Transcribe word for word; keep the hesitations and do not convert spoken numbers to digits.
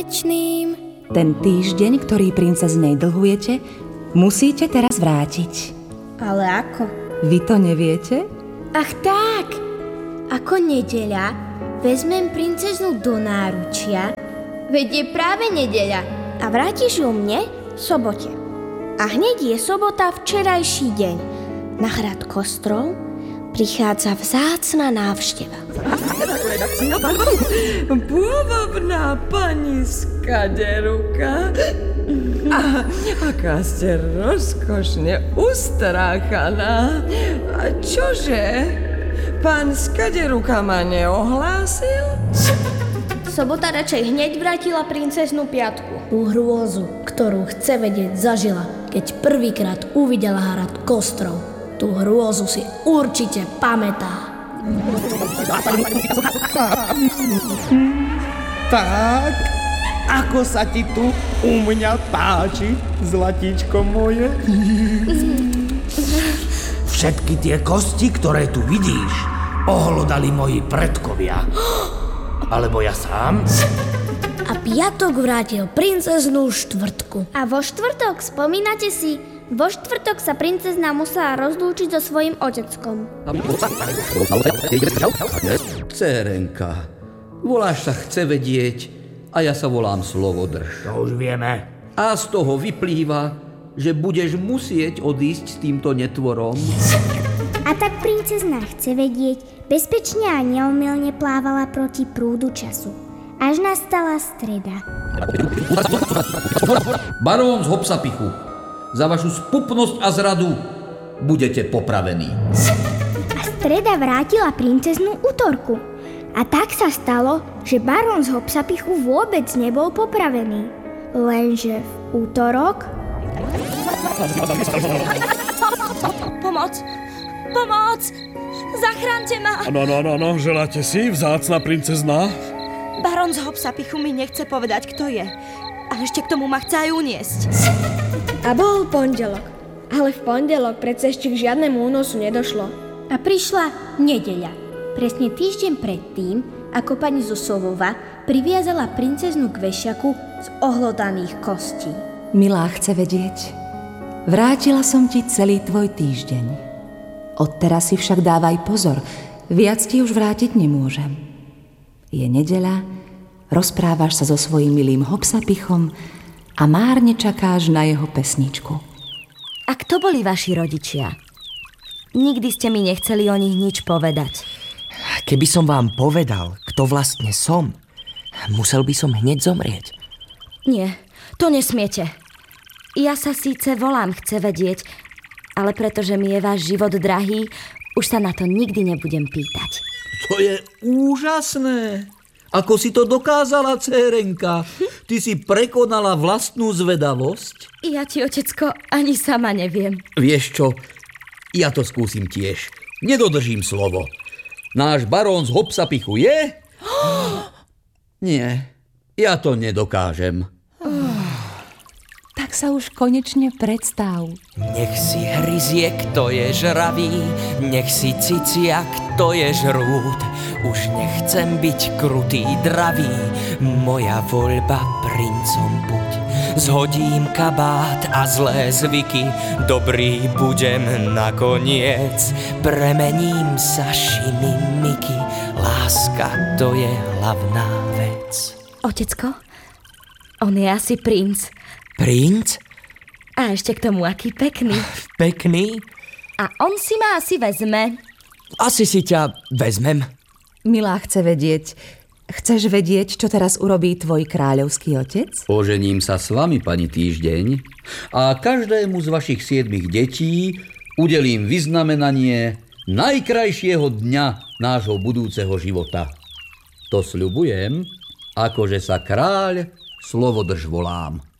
Ten týždeň, ktorý princeznej dlhujete, musíte teraz vrátiť. Ale ako? Vy to neviete? Ach tak! Ako nedeľa vezmem princeznu do náručia, veď je práve nedeľa a vrátiš ju mne v sobote. A hneď je sobota včerajší deň. Na hrad Kostrov prichádza vzácna návšteva. Pôvabná pani Skaderuka. A, aká ste rozkošne ustráchaná. A čože? Pán Skaderuka ma neohlásil? Sobota radšej hneď vrátila princeznú piatku. Tú hrôzu, ktorú chce vedieť, zažila, keď prvýkrát uvidela hrad Kostrov. Tú hrôzu si určite pamätá. Tak, ako sa ti tu u mňa páči, zlatíčko moje? Všetky tie kosti, ktoré tu vidíš, ohlodali moji predkovia. Alebo ja sám? A piatok vrátil princeznú štvrtku. A vo štvrtok, spomínate si, vo štvrtok sa princezna musela rozlúčiť so svojím oteckom. Cérenka, voláš sa chce vedieť a ja sa volám Slovodrž. To už vieme. A z toho vyplýva, že budeš musieť odísť s týmto netvorom. A tak princezna chce vedieť, bezpečne a neomylne plávala proti prúdu času. Až nastala streda. Barón z Hopsapichu, za vašu spupnosť a zradu budete popravení. A streda vrátila princeznu útorku. A tak sa stalo, že barón z Hopsapichu vôbec nebol popravený. Lenže v útorok... Pomoc! Pomoc! Zachránte ma! No, no, no, no, želáte si, vzácna princezná? Barón z Hopsapichu mi nechce povedať, kto je. A ešte k tomu ma chce aj uniesť. A bol pondelok. Ale v pondelok predsa ešte k žiadnemu únosu nedošlo. A prišla nedeľa. Presne týždeň predtým, ako pani Zosovova priviazala princeznú k vešiaku z ohlodaných kostí. Milá chce vedieť, vrátila som ti celý tvoj týždeň. Odteraz si však dávaj pozor, viac ti už vrátiť nemôžem. Je nedeľa, rozprávaš sa so svojím milým Hopsapichom a márne čakáš na jeho pesničku. A kto boli vaši rodičia? Nikdy ste mi nechceli o nich nič povedať. Keby som vám povedal, kto vlastne som, musel by som hneď zomrieť. Nie, to nesmiete. Ja sa síce volám chce vedieť, ale pretože mi je váš život drahý, už sa na to nikdy nebudem pýtať. To je úžasné. Ako si to dokázala, cérenka? Ty si prekonala vlastnú zvedavosť? Ja ti, otecko, ani sama neviem. Vieš čo? Ja to skúsim tiež. Nedodržím slovo. Náš barón z Hopsapichu je? Nie, ja to nedokážem. Tak sa už konečne predstav. Nech si hryzie, kto je žravý, nech si cicia, kto je žrút. Už nechcem byť krutý, dravý, moja voľba princom buď. Zhodím kabát a zlé zvyky, dobrý budem nakoniec. Premením sa šimimiky, láska to je hlavná vec. Otecko, on je asi princ. Princ? A ešte k tomu aký pekný. Pekný? A on si ma asi vezme. Asi si ťa vezmem. Milá chce vedieť, chceš vedieť, čo teraz urobí tvoj kráľovský otec? Ožením sa s vami, pani Týždeň, a každému z vašich siedmich detí udelím vyznamenanie najkrajšieho dňa nášho budúceho života. To sľubujem, akože sa kráľ Slovodrž volám.